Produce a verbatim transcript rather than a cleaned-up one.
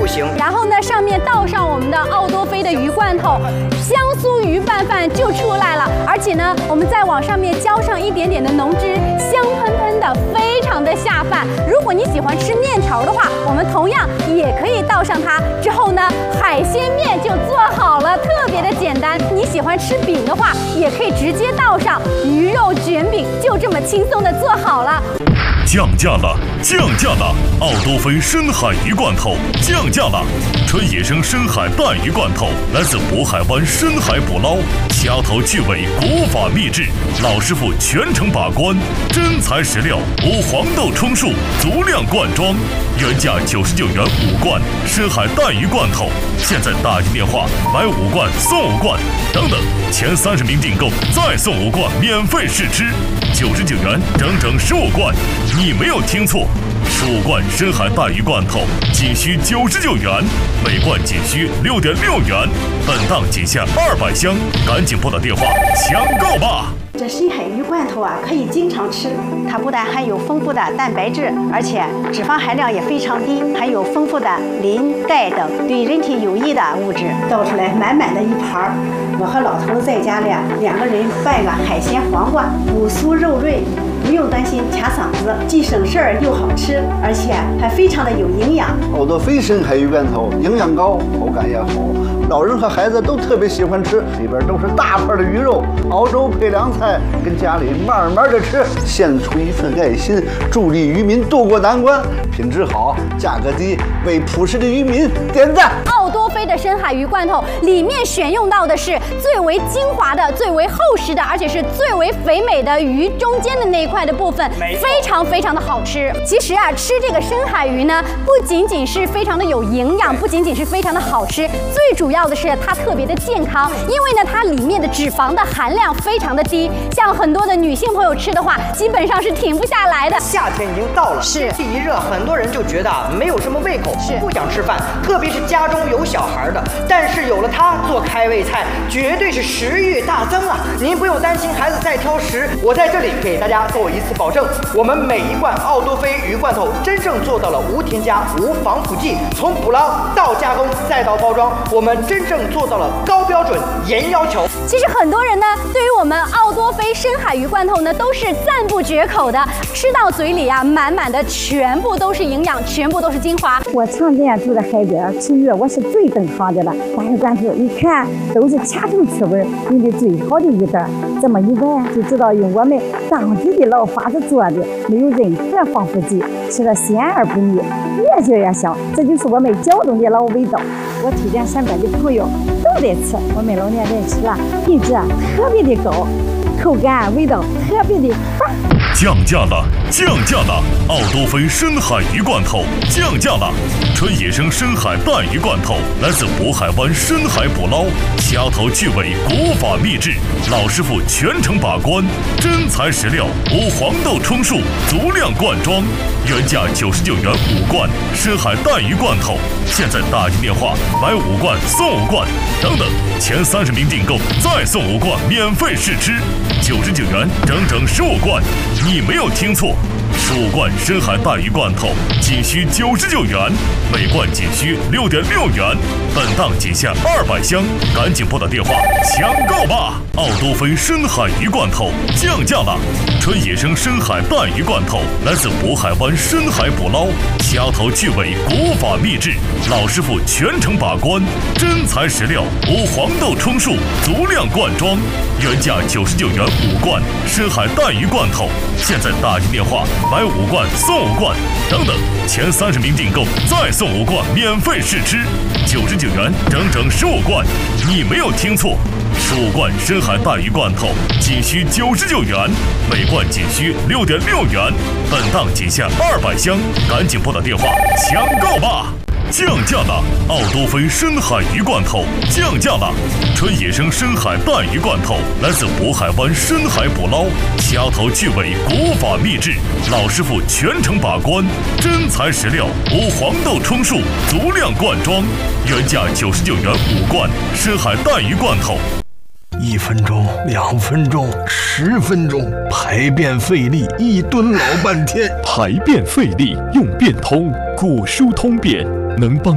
行。 然后呢，上面倒上我们的奥多菲的鱼罐头，香酥鱼拌饭就出来了。而且呢，我们再往上面浇上一点点的浓汁，香喷喷的，非常的下饭。如果你喜欢吃面条的话，我们同样也可以倒上它。之后呢，海鲜面就做好了，特别的简单。你喜欢吃饼的话，也可以直接倒上鱼肉卷饼，就这么轻松的做好了。 降价了，降价了！奥多菲深海鱼罐头降价了，纯野生深海带鱼罐头，来自渤海湾深海捕捞，掐头去尾，古法秘制，老师傅全程把关，真材实料，无黄豆充数，足量灌装，原价九十九元五罐深海带鱼罐头，现在打进电话买五罐送五罐，等等，前三十名订购再送五罐免费试吃，九十九元整整十五罐。你没有听错，十五罐深海带鱼罐头仅需九十九元，每罐仅需六点六元，本档仅限二百箱，赶紧拨打电话抢购吧！ 这深海鱼罐头啊，可以经常吃。它不但含有丰富的蛋白质，而且脂肪含量也非常低，含有丰富的磷、钙等对人体有益的物质。倒出来满满的一盘儿，我和老头子在家里两个人拌个海鲜黄瓜，五酥肉润。不用担心卡嗓子，既省事儿又好吃，而且还非常的有营养。 奥多菲深海鱼罐头营养高，口感也好，老人和孩子都特别喜欢吃。里边都是大块的鱼肉，熬粥配凉菜，跟家里慢慢的吃，献出一份爱心，助力渔民渡过难关。品质好，价格低，为朴实的渔民点赞。 奥多菲的深海鱼罐头里面选用到的是最为精华的、最为厚实的，而且是最为肥美的鱼中间的那一块的部分，非常非常的好吃。其实啊，吃这个深海鱼呢，不仅仅是非常的有营养，不仅仅是非常的好吃，最主要的是它特别的健康，因为呢，它里面的脂肪的含量非常的低，像很多的女性朋友吃的话，基本上是停不下来的。 夏天已经到了， 是天气一热，很多人就觉得没有什么胃口， 是不想吃饭，特别是家中有小孩的。但是有了它做开胃菜，绝对是食欲大增啊！您不用担心孩子再挑食，我在这里给大家做一次保证，我们每一罐奥多菲鱼罐头真正做到了无添加、无防腐剂，从捕捞到加工再到包装，我们真正做到了高标准、严要求。 其实很多人呢，对于我们奥多菲深海鱼罐头呢，都是赞不绝口的，吃到嘴里啊，满满的全部都是营养，全部都是精华。 我常年住在海边吃鱼，我是最懂行的了。大鱼罐头一看都是掐头去味，用的最好的鱼蛋，这么一闻就知道用我们当地的老法子做的，没有任何防腐剂，吃了鲜而不腻，越嚼越香，这就是我们胶东的老味道。我推荐身边的朋友都得吃，我们老年人吃了品质特别的高，口感味道特别的棒。 降价了，降价了！奥多菲深海鱼罐头降价了，纯野生深海带鱼罐头，来自渤海湾深海捕捞，掐头去尾，古法秘制，老师傅全程把关，真材实料，无黄豆充数，足量灌装，原价九十九元五罐深海带鱼罐头，现在打进电话买五罐送五罐，等等，前三十名订购再送五罐免费试吃，九十九元整整十五罐。你没有听错，十五罐深海带鱼罐头仅需九十九元，每罐仅需六点六元，本档仅限二百箱，赶紧拨打电话抢购吧！奥多菲深海鱼罐头降价了，纯野生深海带鱼罐头，来自渤海湾深海捕捞，掐头去尾，古法秘制，老师傅全程把关，真材实料，无黄豆充数，足量灌装，原价九十九元五罐深海带鱼罐头，现在打进电话买五罐送五罐，等等，前三十名订购再送五罐免费试吃，九十九元整整十五罐。你没有听错，十五罐深海带鱼罐头仅需九十九元，每罐仅需六点六元，本档仅限二百箱，赶紧拨打电话抢购吧！降价了，奥多菲深海鱼罐头降价了，纯野生深海带鱼罐头，来自渤海湾深海捕捞，掐头去尾，古法秘制，老师傅全程把关，真材实料，无黄豆充数，足量灌装，原价九十九元五罐深海带鱼罐头。 一分钟，两分钟，十分钟，排便费力，一蹲老半天。 排便费力用便通，古舒通便能帮